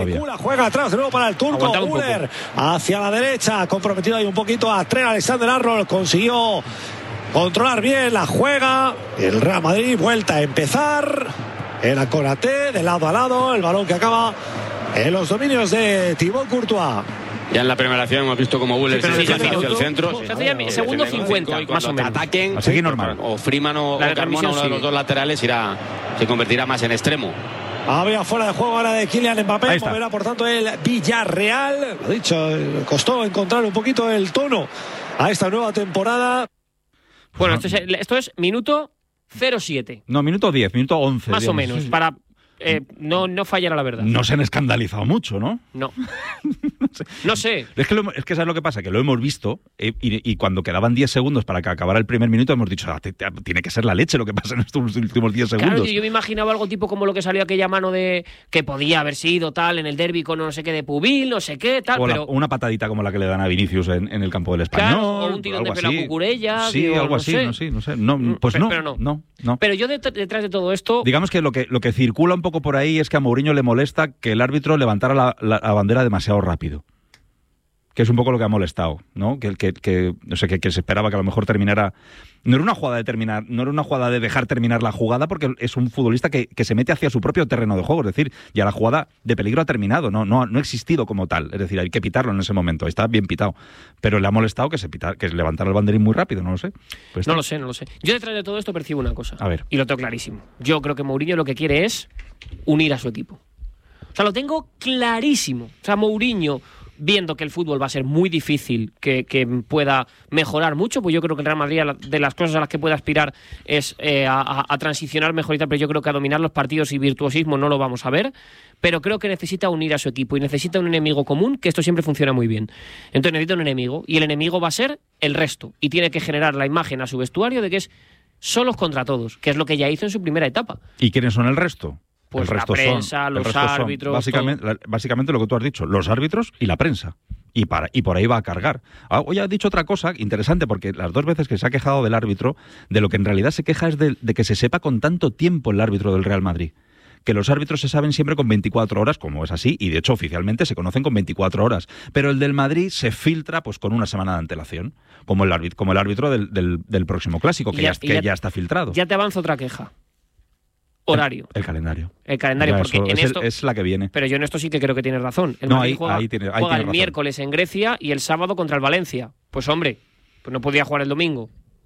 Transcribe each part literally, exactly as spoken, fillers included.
Juega atrás de nuevo para el turco Müller, hacia la derecha, comprometido ahí un poquito a Trent Alexander-Arnold, consiguió controlar bien la juega, el Real Madrid vuelta a empezar, era Konaté de lado a lado, el balón que acaba en los dominios de Thibaut Courtois. Ya en la primera acción hemos visto como Müller sí, se sí, hacia sí, el centro. Se hacía sí, segundo cincuenta, más o menos. Ataquen, así que normal. O Freeman o, o Carmona, uno de los dos laterales, irá, se convertirá más en extremo. Había fuera de juego ahora de Kylian Mbappé, moverá por tanto el Villarreal. Lo dicho, costó encontrar un poquito el tono a esta nueva temporada. Bueno, esto es, esto es minuto cero siete. No, minuto diez, minuto once. Más digamos. o menos, para eh, no, no fallar a la verdad. No se han escandalizado mucho, ¿no? No. no sé. No sé. Es que, lo, es que ¿sabes lo que pasa? Que lo hemos visto eh, y, y cuando quedaban diez segundos para que acabara el primer minuto hemos dicho, ah, te, te, tiene que ser la leche lo que pasa en estos últimos diez segundos. Claro, yo me imaginaba algo tipo como lo que salió aquella mano de que podía haber sido tal en el derbi con no sé qué de Pubil, no sé qué, tal. O pero... la, una patadita como la que le dan a Vinicius en, en el campo del Español. Claro, o un tirón de pelo a Cucurella. Sí, digo, algo no así, sé. no sé, no sé. No, pues pero, no, pero no. no, no. Pero yo det- detrás de todo esto... Digamos que lo que lo que circula un poco por ahí es que a Mourinho le molesta que el árbitro levantara la, la, la bandera demasiado rápido. Que es un poco lo que ha molestado, ¿no? Que, que, que, no sé, que, que se esperaba que a lo mejor terminara... No era una jugada de terminar, no era una jugada de dejar terminar la jugada porque es un futbolista que, que se mete hacia su propio terreno de juego, es decir, ya la jugada de peligro ha terminado, no, no, no ha existido como tal, es decir, hay que pitarlo en ese momento, está bien pitado, pero le ha molestado que se pita, que levantara el banderín muy rápido, no lo sé. Pues no lo sé, no lo sé. Yo detrás de todo esto percibo una cosa, a ver. Y lo tengo clarísimo. Yo creo que Mourinho lo que quiere es unir a su equipo. O sea, lo tengo clarísimo. O sea, Mourinho, viendo que el fútbol va a ser muy difícil, que, que pueda mejorar mucho, pues yo creo que el Real Madrid, de las cosas a las que puede aspirar es eh, a, a transicionar mejor y tal, pero yo creo que a dominar los partidos y virtuosismo no lo vamos a ver, pero creo que necesita unir a su equipo y necesita un enemigo común, que esto siempre funciona muy bien. Entonces necesita un enemigo, y el enemigo va a ser el resto, y tiene que generar la imagen a su vestuario de que es solos contra todos, que es lo que ya hizo en su primera etapa. ¿Y quiénes son el resto? Pues el resto la prensa, son, los resto árbitros... Básicamente, la, básicamente lo que tú has dicho, los árbitros y la prensa. Y, para, y por ahí va a cargar. Ah, hoy ha dicho otra cosa interesante, porque las dos veces que se ha quejado del árbitro, de lo que en realidad se queja es de, de que se sepa con tanto tiempo el árbitro del Real Madrid. Que los árbitros se saben siempre con veinticuatro horas, como es así, y de hecho oficialmente se conocen con veinticuatro horas. Pero el del Madrid se filtra pues con una semana de antelación, como el árbitro, como el árbitro del, del, del próximo clásico, que, ya, ya, que ya, ya está filtrado. Ya te avanzo otra queja. Horario. El, el calendario. El calendario, ya, porque en es, esto... el, es la que viene. Pero yo en esto sí que creo que tienes razón. El no, Madrid ahí, juega, ahí tiene, ahí juega tiene el razón. miércoles en Grecia y el sábado contra el Valencia. Pues hombre, pues no podía jugar el domingo.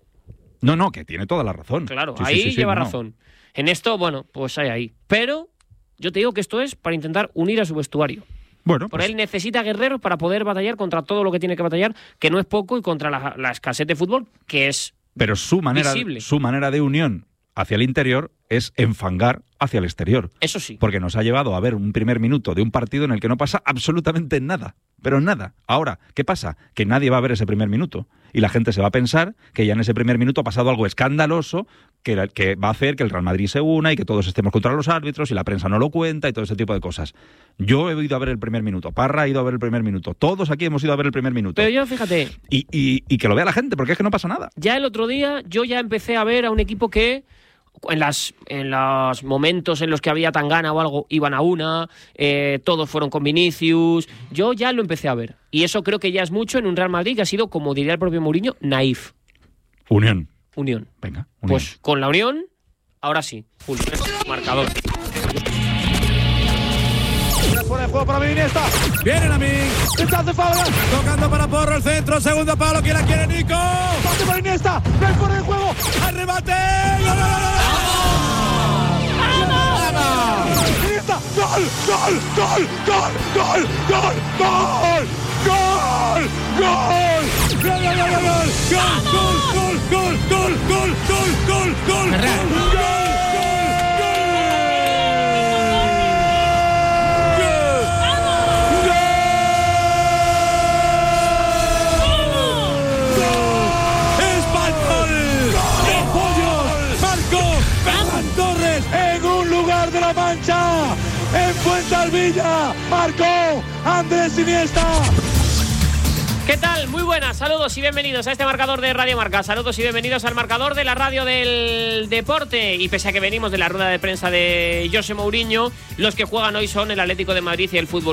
No, no, que tiene toda la razón. Claro, sí, ahí sí, sí, lleva sí, razón. No. En esto, bueno, pues hay ahí. Pero yo te digo que esto es para intentar unir a su vestuario. Bueno, Por pues... él necesita guerreros para poder batallar contra todo lo que tiene que batallar, que no es poco, y contra la, la escasez de fútbol, que es Pero su manera, visible. su manera de unión hacia el interior es enfangar hacia el exterior. Eso sí. Porque nos ha llevado a ver un primer minuto de un partido en el que no pasa absolutamente nada. Pero nada. Ahora, ¿qué pasa? Que nadie va a ver ese primer minuto. Y la gente se va a pensar que ya en ese primer minuto ha pasado algo escandaloso que, que va a hacer que el Real Madrid se una y que todos estemos contra los árbitros y la prensa no lo cuenta y todo ese tipo de cosas. Yo he ido a ver el primer minuto. Parra ha ido a ver el primer minuto. Todos aquí hemos ido a ver el primer minuto. Pero yo, fíjate... Y, y, y que lo vea la gente, porque es que no pasa nada. Ya el otro día yo ya empecé a ver a un equipo que... En, las, en los momentos en los que había tangana o algo, iban a una, eh, todos fueron con Vinicius. Yo ya lo empecé a ver. Y eso creo que ya es mucho en un Real Madrid que ha sido, como diría el propio Mourinho, naif. Unión. Unión. Venga, unión. Pues con la unión, ahora sí. Full. Marcador. Fuera de juego para mí, Iniesta. Viene a mí. Iniesta hace falta. Tocando para Porro el centro. Segundo palo. ¿Quién la quiere, Nico? Pase para Iniesta. No hay fuera de juego. Al remate. ¡Gol, gol, gol, gol! Iniesta. ¡Gol, gol, gol, gol, gol, gol, gol! ¡Gol! ¡Gol! ¡Gol, gol, gol, gol! ¡Gol, gol, gol, gol, gol, gol, gol, gol! ¡Gol! De la Mancha, en Fuensalvilla, marcó Andrés Iniesta. ¿Qué tal? Muy buenas, saludos y bienvenidos a este marcador de Radio Marca. Saludos y bienvenidos al marcador de la radio del deporte. Y pese a que venimos de la rueda de prensa de José Mourinho, los que juegan hoy son el Atlético de Madrid y el Fútbol